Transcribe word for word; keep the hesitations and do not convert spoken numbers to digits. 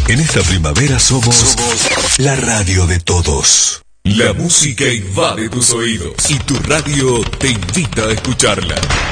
En esta primavera somos, somos la radio de todos. La música invade tus oídos y tu radio te invita a escucharla.